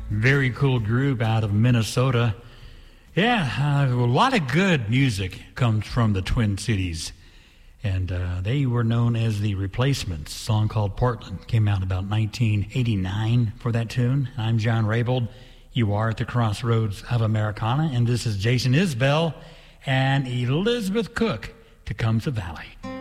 Very cool group out of Minnesota. Yeah, a lot of good music comes from the Twin Cities. And they were known as the Replacements. A song called Portland came out about 1989 for that tune. I'm John Raybould. You are at the crossroads of Americana, and this is Jason Isbell and Elizabeth Cook, Tecumseh Valley.